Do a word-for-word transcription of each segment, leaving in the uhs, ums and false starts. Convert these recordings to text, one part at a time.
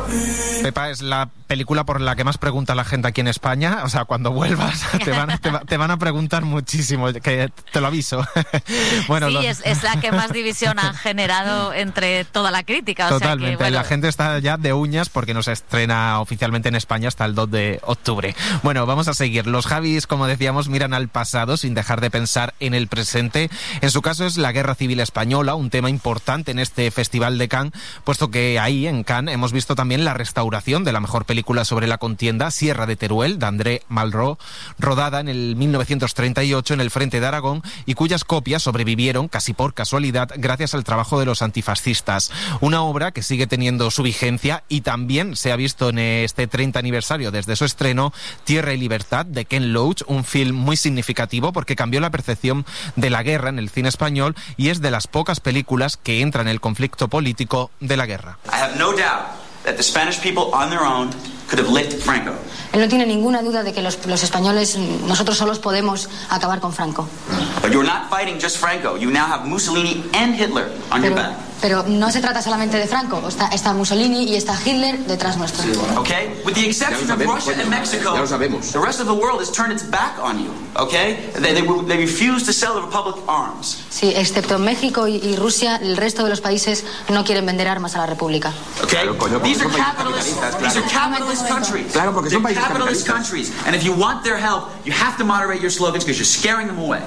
Pepa, es la película por la que más pregunta la gente aquí en España. O sea, cuando vuelvas te van, te, te van a preguntar muchísimo, que te lo aviso. Bueno, sí, lo... es, es la que más división ha generado entre toda la crítica. O Totalmente, sea que, bueno... la gente está ya de uñas porque no se estrena oficialmente en España hasta el dos de octubre. Bueno, vamos a seguir. Los Javis, como decíamos, miran al pasado sin dejar de pensar en el presente. En su caso es la Guerra Civil Española, un tema importante en este Festival de Cannes, puesto que ahí, en Cannes, hemos visto también la restauración de la mejor película sobre la contienda, Sierra de Teruel, de André Malraux, rodada en el mil novecientos treinta y ocho en el frente de Aragón y cuyas copias sobrevivieron, casi por casualidad, gracias al trabajo de los antifascistas. Una obra que sigue teniendo su vigencia y también se ha visto en este treinta aniversario desde su estreno, Tierra y Libertad, de Ken Loach, un film muy significativo porque cambió la percepción de la guerra en el cine español y es de las pocas películas que entra en el conflicto político de la guerra. I have no doubt that the Spanish people on their own could have licked Franco. Él no tiene ninguna duda de que los, los españoles, nosotros solos podemos acabar con Franco. But you're not fighting just Franco. You now have Mussolini and Hitler on Pero, your back. pero no se trata solamente de Franco. Está, está Mussolini y está Hitler detrás nuestro. Okay? With the exception sabemos, of Russia coño, and Mexico, ya lo sabemos. the rest of the world has turned its back on you. Okay? They, they, they refuse to sell the Republic arms. Sí, excepto México y, y Rusia, el resto de los países no quieren vender armas a la República. Okay? Claro, coño, These are son países capitalist, capitalistas, these are claro. capitalist countries. Claro, porque son They're países capitalist capitalistas. countries. And if you want their help, you have to moderate your slogans because you're scaring them away.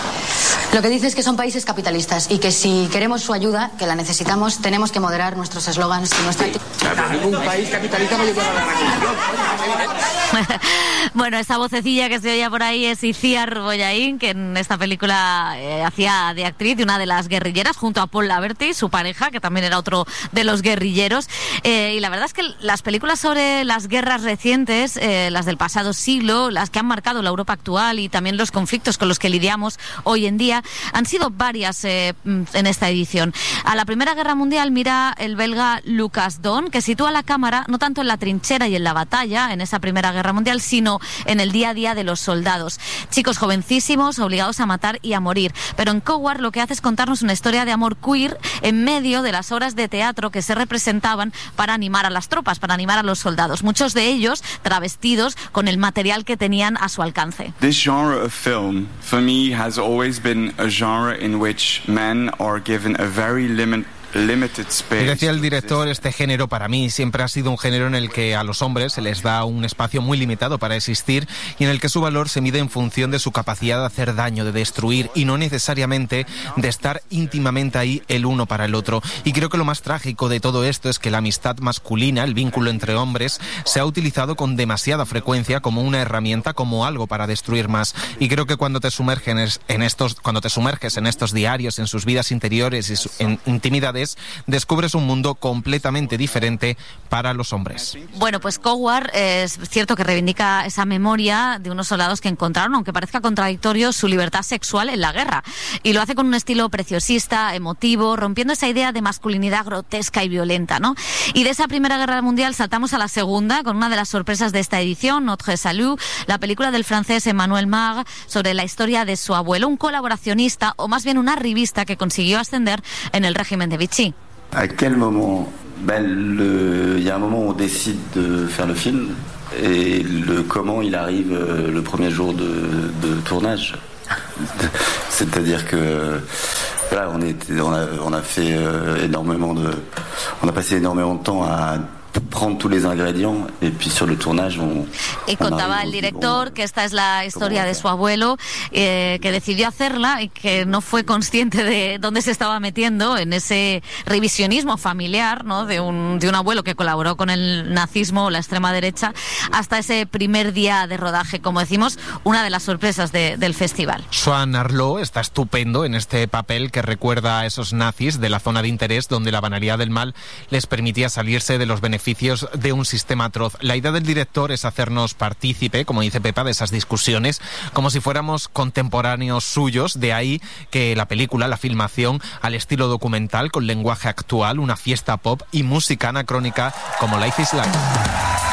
Lo que dice es que son países capitalistas y que si queremos su ayuda, que la necesitamos, tenemos que moderar nuestros eslogans y nuestra actitud. Claro, ningún país capitalista va a llevar a la revolución. Bueno, esa vocecilla que se oía por ahí es Iciar Bollaín, que en esta película eh, hacía de actriz de una de las guerrilleras junto a Paul Laverty, su pareja, que también era otro de los guerrilleros. Eh, y la verdad es que las películas sobre las guerras recientes, eh, las del pasado siglo, las que han marcado la Europa actual y también los conflictos con los que lidiamos hoy en día, han sido varias eh, en esta edición. A la Primera Guerra Mundial mira el belga Lucas Don, que sitúa la cámara no tanto en la trinchera y en la batalla, en esa Primera Guerra Mundial, sino en el día a día de los soldados. Chicos jovencísimos, obligados a matar y a morir. Pero en Coward lo que hace es contarnos una historia de amor queer en medio de las obras de teatro que se representaban para animar a las tropas, para animar a los soldados. Muchos de ellos travestidos con el material que tenían a su alcance. This genre of film, for me, has always been a genre in which men are given a very limited Y decía el director, este género para mí siempre ha sido un género en el que a los hombres se les da un espacio muy limitado para existir y en el que su valor se mide en función de su capacidad de hacer daño, de destruir y no necesariamente de estar íntimamente ahí el uno para el otro. Y creo que lo más trágico de todo esto es que la amistad masculina, el vínculo entre hombres, se ha utilizado con demasiada frecuencia como una herramienta, como algo para destruir más. Y creo que cuando te sumerges en estos, cuando te sumerges en estos diarios, en sus vidas interiores y su, en intimidades, descubres un mundo completamente diferente para los hombres. Bueno, pues Coward eh, es cierto que reivindica esa memoria de unos soldados que encontraron, aunque parezca contradictorio, su libertad sexual en la guerra. Y lo hace con un estilo preciosista, emotivo, rompiendo esa idea de masculinidad grotesca y violenta, ¿no? Y de esa Primera Guerra Mundial saltamos a la segunda, con una de las sorpresas de esta edición, Notre Salut, la película del francés Emmanuel Mar sobre la historia de su abuelo, un colaboracionista, o más bien un arribista que consiguió ascender en el régimen de Vichy. À quel moment? Ben, le... Il y a un moment où on décide de faire le film et le comment il arrive le premier jour de, de tournage. C'est-à-dire que voilà, on, est, on, a, on a fait énormément de, on a passé énormément de temps à prendre tous les ingrédients et puis sur le tournage on, y contaba el director que esta es la historia de su abuelo eh, que decidió hacerla y que no fue consciente de dónde se estaba metiendo en ese revisionismo familiar, ¿no? de un de un abuelo que colaboró con el nazismo o la extrema derecha hasta ese primer día de rodaje, como decimos, una de las sorpresas de, del festival. Joan Arlot está estupendo en este papel que recuerda a esos nazis de la zona de interés donde la banalidad del mal les permitía salirse de los beneficios de un sistema atroz. La idea del director es hacernos partícipe, como dice Pepa, de esas discusiones, como si fuéramos contemporáneos suyos, de ahí que la película, la filmación, al estilo documental, con lenguaje actual, una fiesta pop y música anacrónica como Life is Life.